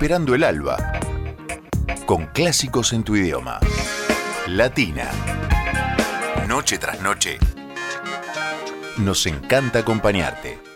Esperando el alba. Con clásicos en tu idioma. Latina. Noche tras noche. Nos encanta acompañarte.